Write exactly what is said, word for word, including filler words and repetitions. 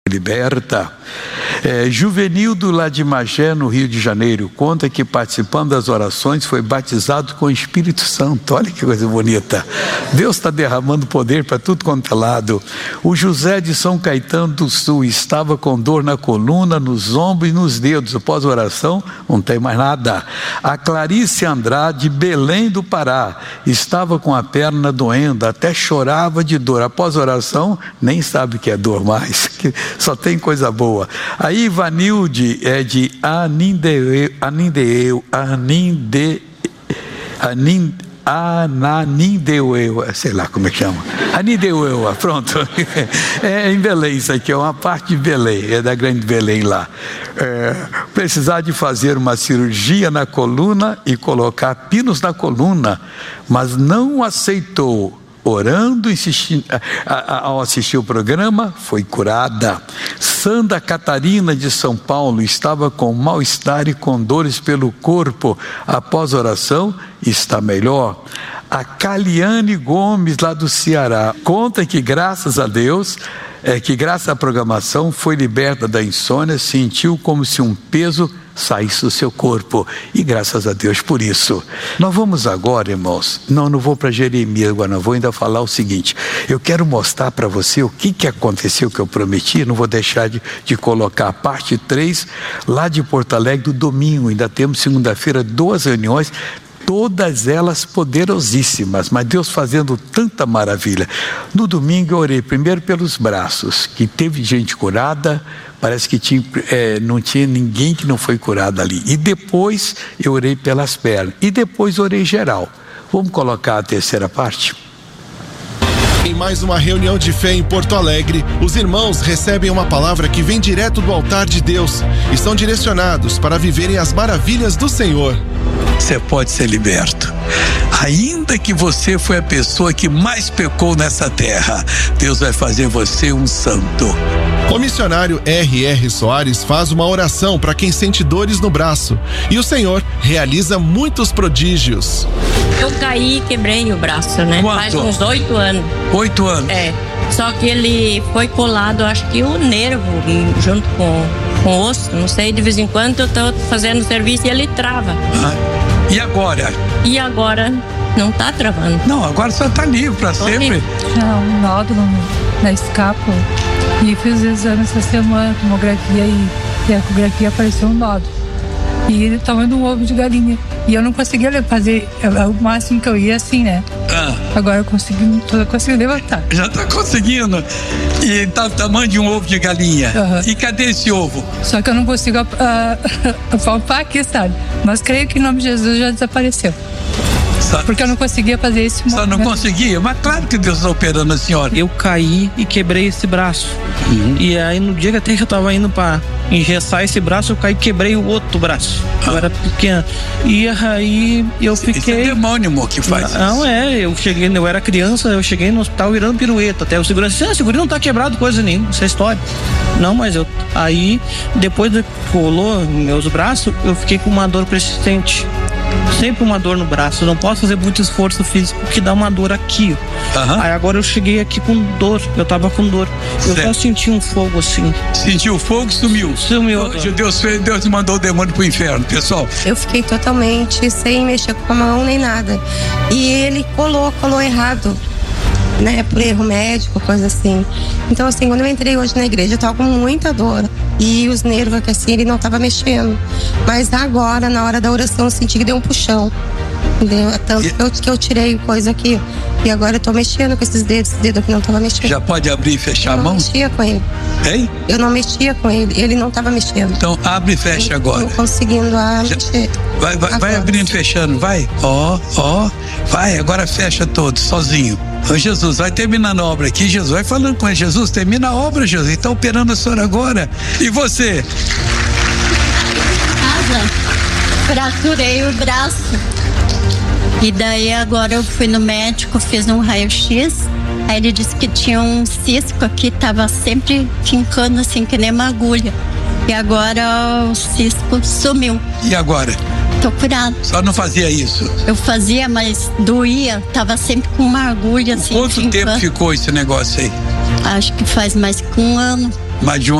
liberta. É, Juvenildo lá de Magé, no Rio de Janeiro, conta que participando das orações foi batizado com o Espírito Santo. Olha que coisa bonita. Deus está derramando poder para tudo quanto é lado. O José de São Caetano do Sul estava com dor na coluna, nos ombros e nos dedos. Após a oração, não tem mais nada. A Clarice Andrade, de Belém do Pará, estava com a perna doendo, até chorava de dor. Após a oração, nem sabe o que é dor mais, que só tem coisa boa. A Ivanilde é de Anindeu, Anindeu, Aninde, Anin, Ananindeueua, sei lá como é que chama. Anindeueua, pronto. É em Belém isso aqui, é uma parte de Belém, é da grande Belém lá. É, precisar de fazer uma cirurgia na coluna e colocar pinos na coluna, mas não aceitou. Orando, insistindo, ao assistir o programa, foi curada. Sandra Catarina de São Paulo estava com mal-estar e com dores pelo corpo. Após a oração, está melhor. A Caliane Gomes, lá do Ceará, conta que graças a Deus, é, que graças à programação foi liberta da insônia, sentiu como se um peso saísse do seu corpo, e graças a Deus por isso. Nós vamos agora, irmãos, não, não vou para Jeremias agora, não vou ainda falar o seguinte, eu quero mostrar para você o que que aconteceu que eu prometi, não vou deixar de, de colocar a parte três, lá de Porto Alegre, do domingo, ainda temos segunda-feira duas reuniões, todas elas poderosíssimas, mas Deus fazendo tanta maravilha. No domingo eu orei primeiro pelos braços, que teve gente curada, parece que tinha, é, não tinha ninguém que não foi curado ali, e depois eu orei pelas pernas, e depois orei geral. Vamos colocar a terceira parte? Em mais uma reunião de fé em Porto Alegre, os irmãos recebem uma palavra que vem direto do altar de Deus e são direcionados para viverem as maravilhas do Senhor. Você pode ser liberto. Ainda que você foi a pessoa que mais pecou nessa terra, Deus vai fazer você um santo. O missionário R R Soares faz uma oração para quem sente dores no braço e o Senhor realiza muitos prodígios. Eu caí e quebrei o braço, né? Quanto? Faz uns oito anos. Oito anos? É. Só que ele foi colado, acho que o nervo, junto com, com o osso, não sei, de vez em quando eu tô fazendo serviço e ele trava. Ah, e agora? E agora não tá travando. Não, agora só tá livre pra Tô sempre. livre. Tinha um nódulo na escápula e fiz o exame essa semana, tomografia e, e a ecografia apareceu um nódulo. E ele tava no ovo de galinha. E eu não conseguia fazer, o máximo que eu ia assim, né? Ah. Agora eu consegui, eu consegui levantar. Já tá conseguindo. E tá do tamanho de um ovo de galinha. Uhum. E cadê esse ovo? Só que eu não consigo uh, palpar aqui, sabe? Mas creio que em nome de Jesus já desapareceu. Só, Porque eu não conseguia fazer esse Só não conseguia? Mas claro que Deus está operando a senhora. Eu caí e quebrei esse braço. Uhum. E aí no dia que até que eu tava indo pra engessar esse braço, eu caí e quebrei o outro braço. Ah. Eu era pequeno. E aí eu fiquei... Isso é demônio, amor, que faz não, isso. Não, é, eu cheguei, eu era criança, eu cheguei no hospital virando pirueta. Até o segurança disse, ah, o segurança não tá quebrado coisa nenhuma, essa é história. Não, mas eu... Aí, depois que colou meus braços, eu fiquei com uma dor persistente. Sempre uma dor no braço, eu não posso fazer muito esforço físico porque dá uma dor aqui. Uhum. Aí agora eu cheguei aqui com dor, eu tava com dor. Eu certo. Só senti um fogo assim. Sentiu o fogo e sumiu. Sumiu. Hoje Deus fez, Deus mandou o demônio pro inferno, pessoal. Eu fiquei totalmente sem mexer com a mão nem nada. E ele colou, colou errado, né? Por erro médico, coisa assim. Então assim, quando eu entrei hoje na igreja, eu tava com muita dor. E os nervos aqui assim, ele não tava mexendo. Mas agora, na hora da oração, eu senti que deu um puxão. Entendeu? Tanto e... que, eu, que eu tirei coisa aqui. E agora eu tô mexendo com esses dedos, esse dedo aqui não tava mexendo. Já pode abrir e fechar eu a mão? Eu não mexia com ele. Hein? Eu não mexia com ele, ele não tava mexendo. Então abre e fecha eu, agora. Não conseguindo a Já... mexer. Vai, vai, vai abrindo e fechando, vai. Ó, ó, vai, agora fecha todo, sozinho. Ô Jesus, vai terminando a obra aqui, Jesus, vai falando com ele, Jesus, termina a obra, Jesus, ele tá operando a senhora agora. E você? Casa, fraturei o braço. E daí agora eu fui no médico, fiz um raio-x, aí ele disse que tinha um cisco aqui, tava sempre fincando assim, que nem uma agulha. E agora o cisco sumiu. E agora? Tô curado. Só não fazia isso? Eu fazia, mas doía, tava sempre com uma agulha assim. Quanto fincando. Tempo ficou esse negócio aí? Acho que faz mais que um ano. mas de uma